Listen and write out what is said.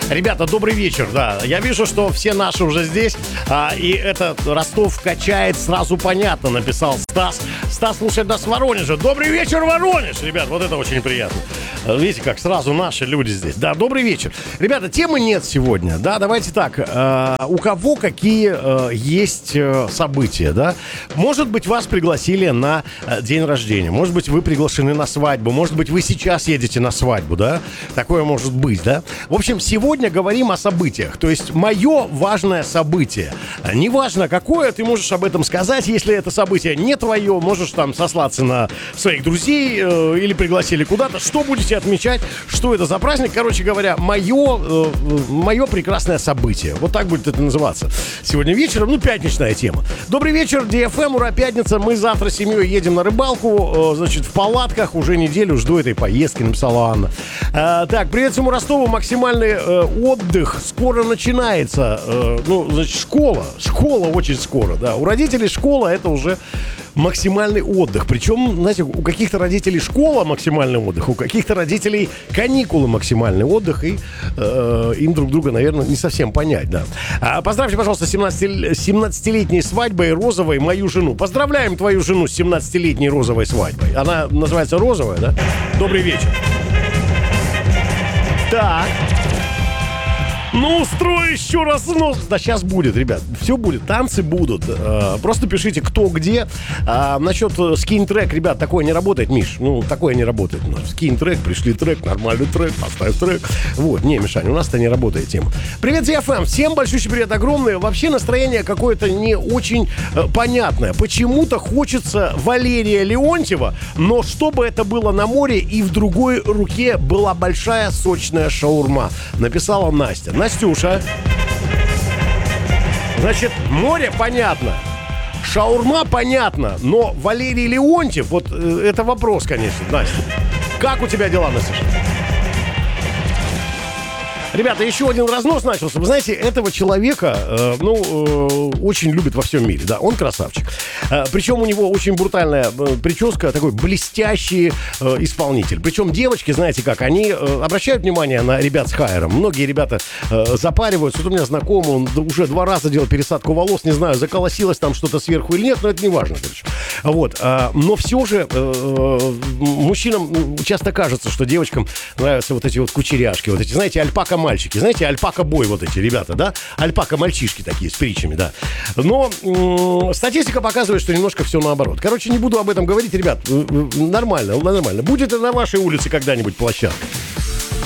Ребята, добрый вечер, да. Я вижу, что все наши уже здесь, и это Ростов качает, сразу понятно, написал Стас. Стас слушает нас в Воронеже. Добрый вечер, Воронеж! Ребят, вот это очень приятно. Видите, как сразу наши люди здесь. Да, добрый вечер. Ребята, темы нет сегодня, да, давайте так. У кого какие есть события, да? Может быть, вас пригласили на день рождения, может быть, вы приглашены на свадьбу, может быть, вы сейчас едете на свадьбу, да? Такое может быть, да? В общем, сегодня говорим о событиях, то есть мое важное событие. Неважно какое, ты можешь об этом сказать, если это событие не твое, можешь там сослаться на своих друзей или пригласили куда-то. Что будете отмечать? Что это за праздник? Короче говоря, мое прекрасное событие. Вот так будет это называться. Сегодня вечером, пятничная тема. Добрый вечер, DFM, ура, пятница. Мы завтра с семьей едем на рыбалку, значит, в палатках. Уже неделю жду этой поездки, написала Анна. Так, привет всему Ростову. Максимальный отдых скоро начинается. Значит, школа очень скоро, да. У родителей школа — это уже максимальный отдых. Причем, знаете, у каких-то родителей школа — максимальный отдых, у каких-то родителей каникулы — максимальный отдых, и им друг друга, наверное, не совсем понять, да. Поздравьте, пожалуйста, с 17-летней свадьбой розовой мою жену. Поздравляем твою жену с 17-летней розовой свадьбой. Она называется розовая, да? Добрый вечер. Так. Устрою еще раз нос. Да, сейчас будет, ребят. Все будет. Танцы будут. Просто пишите, кто где. Насчет скинь трек, ребят, такое не работает, Миш. Такое не работает. Скинь трек, пришли трек, нормальный трек, поставь трек. Вот, не, Мишань, у нас это не работает тема. Привет, DFM. Всем большущий привет огромный. Вообще настроение какое-то не очень понятное. Почему-то хочется Валерия Леонтьева, но чтобы это было на море и в другой руке была большая сочная шаурма. Написала Настя. Настюша. Значит, море понятно. Шаурма понятно. Но Валерий Леонтьев, вот это вопрос, конечно, Настя. Как у тебя дела, Настюша? Ребята, еще один разнос начался. Вы знаете, этого человека, очень любят во всем мире. Да, он красавчик. Причем у него очень брутальная прическа, такой блестящий исполнитель. Причем девочки, знаете как, они обращают внимание на ребят с хайером. Многие ребята запариваются. Вот у меня знакомый, он уже 2 раза делал пересадку волос. Не знаю, заколосилось там что-то сверху или нет, но это не важно, короче. Вот. Но все же мужчинам часто кажется, что девочкам нравятся вот эти вот кучеряшки. Вот эти, знаете, альпака-мальчики. Знаете, альпака-бой вот эти ребята, да? Альпака-мальчишки такие с притчами, да. Но статистика показывает, что немножко все наоборот. Короче, не буду об этом говорить, ребят. Нормально. Будет и на вашей улице когда-нибудь площадка.